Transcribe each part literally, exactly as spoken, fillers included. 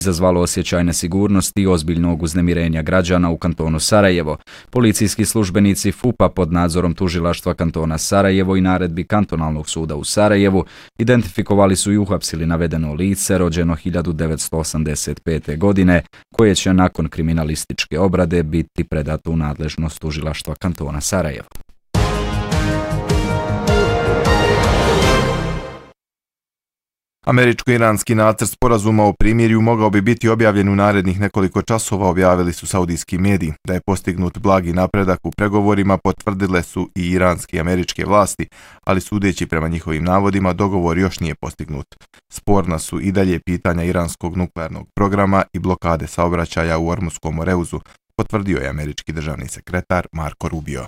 izazvalo osjećaj nesigurnosti i ozbiljnog uznemirenja građana u kantonu Sarajevo. Policijski službenici F U P-a pod nadzorom tužilaštva kantona Sarajevo i naredbi kantonalnog suda u Sarajevu identifikovali su i uhapsili navedeno lice rođeno hiljadu devetsto osamdeset pete. godine, koje će nakon kriminalističke obrade biti predato u nadležnost tužilaštva kantona Sarajevo. Američko-iranski nacrt sporazuma o primirju mogao bi biti objavljen u narednih nekoliko časova, objavili su saudijski mediji. Da je postignut blagi napredak u pregovorima potvrdile su i iranske i američke vlasti, ali sudeći prema njihovim navodima dogovor još nije postignut. Sporna su i dalje pitanja iranskog nuklearnog programa i blokade saobraćaja u Ormuskom Moreuzu, potvrdio je američki državni sekretar Marco Rubio.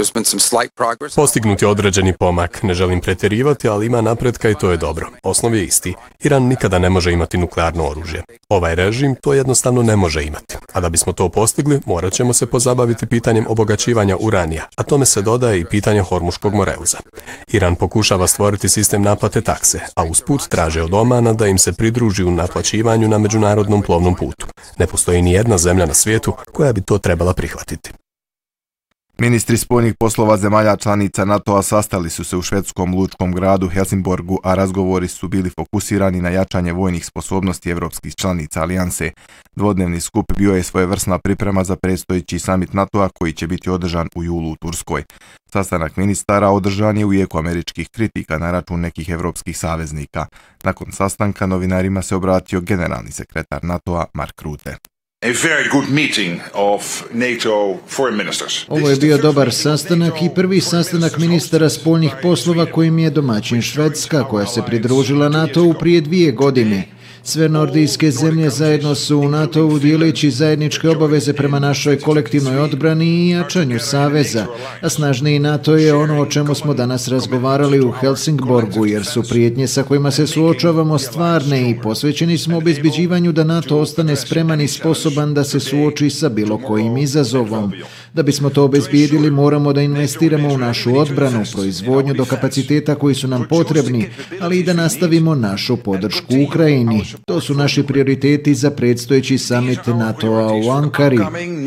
Postignut je određeni pomak, ne želim pretjerivati, ali ima napretka i to je dobro. Osnov je isti. Iran nikada ne može imati nuklearno oružje. Ovaj režim to jednostavno ne može imati. A da bismo to postigli, morat ćemo se pozabaviti pitanjem obogaćivanja uranija, a tome se dodaje i pitanje Hormuškog Moreuza. Iran pokušava stvoriti sistem naplate takse, a usput traže od Omana da im se pridruži u naplaćivanju na međunarodnom plovnom putu. Ne postoji ni jedna zemlja na svijetu koja bi to trebala prihvatiti. Ministri spoljnih poslova zemalja članica NATO-a sastali su se u švedskom lučkom gradu Helsingborgu, a razgovori su bili fokusirani na jačanje vojnih sposobnosti evropskih članica alijanse. Dvodnevni skup bio je svojevrsna priprema za predstojeći samit NATO-a koji će biti održan u julu u Turskoj. Sastanak ministara održan je u jeku američkih kritika na račun nekih evropskih saveznika. Nakon sastanka novinarima se obratio generalni sekretar NATO-a Mark Rutte. A very good meeting of NATO foreign ministers. Ovo je bio dobar sastanak i prvi sastanak ministara spoljnih poslova kojim je domaćin Švedska, koja se pridružila NATO-u prije dvije godine. Sve nordijske zemlje zajedno su u NATO-u dijeleći zajedničke obaveze prema našoj kolektivnoj odbrani i jačanju saveza, a snažniji NATO je ono o čemu smo danas razgovarali u Helsingborgu, jer su prijetnje sa kojima se suočavamo stvarne i posvećeni smo obezbeđivanju da NATO ostane spreman i sposoban da se suoči sa bilo kojim izazovom. Da bismo to obezbijedili, moramo da investiramo u našu odbranu, proizvodnju do kapaciteta koji su nam potrebni, ali i da nastavimo našu podršku Ukrajini. To su naši prioriteti za predstojeći samit NATO-a u Ankari.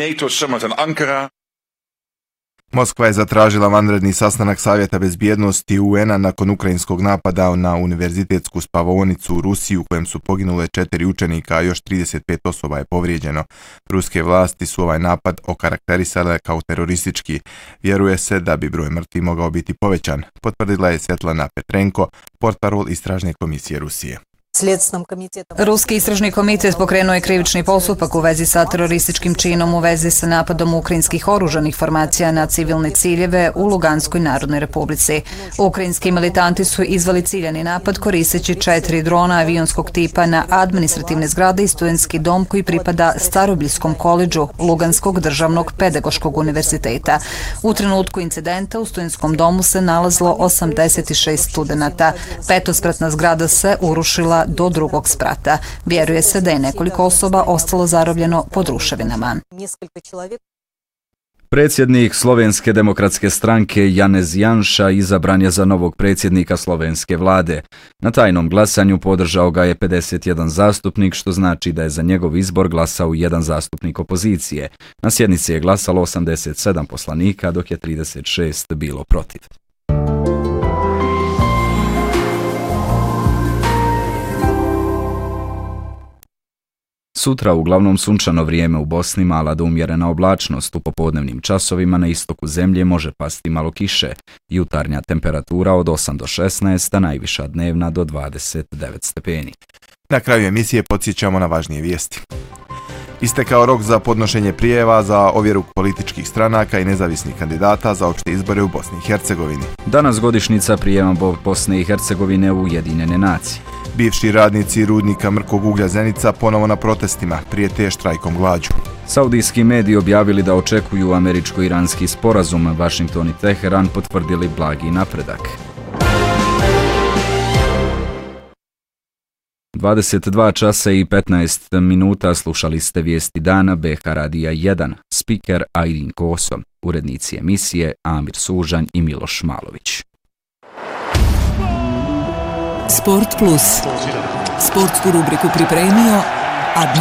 Moskva je zatražila vanredni sastanak Savjeta bezbjednosti U N-a nakon ukrajinskog napada na univerzitetsku spavaonicu u Rusiji u kojem su poginule četiri učenika, a još trideset pet osoba je povrijeđeno. Ruske vlasti su ovaj napad okarakterisale kao teroristički. Vjeruje se da bi broj mrtvih mogao biti povećan, potvrdila je Svetlana Petrenko, portparol Istražne komisije Rusije. Ruski istražni komitet pokrenuo je krivični postupak u vezi sa terorističkim činom u vezi sa napadom ukrajinskih oružanih formacija na civilne ciljeve u Luganskoj narodnoj republici. Ukrajinski militanti su izveli ciljani napad koristeći četiri drona avionskog tipa na administrativne zgrade i studentski dom koji pripada Starobljskom koledžu Luganskog državnog pedagoškog univerziteta. U trenutku incidenta u studentskom domu se nalazilo osamdeset šest studenata. Petospratna zgrada se urušila do drugog sprata. Vjeruje se da je nekoliko osoba ostalo zarobljeno pod ruševinama. Predsjednik Slovenske demokratske stranke Janez Janša izabran je za novog predsjednika slovenske vlade. Na tajnom glasanju podržao ga je pedeset jedan zastupnik, što znači da je za njegov izbor glasao jedan zastupnik opozicije. Na sjednici je glasalo osamdeset sedam poslanika, dok je trideset šest bilo protiv. Sutra uglavnom sunčano vrijeme u Bosni, mala do umjerena oblačnost. U popodnevnim časovima na istoku zemlje može pasti malo kiše. Jutarnja temperatura od osam do šesnaest, a najviša dnevna do dvadeset devet stepeni. Na kraju emisije podsjećamo na važnije vijesti. Istekao rok za podnošenje prijeva za ovjeru političkih stranaka i nezavisnih kandidata za opšte izbore u Bosni i Hercegovini. Danas godišnjica prijema Bosne i Hercegovine u Ujedinjene nacije. Bivši radnici rudnika mrkog uglja Zenica ponovo na protestima, prijete štrajkom glađu. Saudijski mediji objavili da očekuju američko-iranski sporazum, Washington i Teheran potvrdili blagi napredak. dvadeset dva časa i petnaest minuta slušali ste vijesti dana B H Radija jedan, spiker Aydin Koso, urednici emisije Amir Sužanj i Miloš Malović. Sport Plus. Sportsku rubriku pripremio a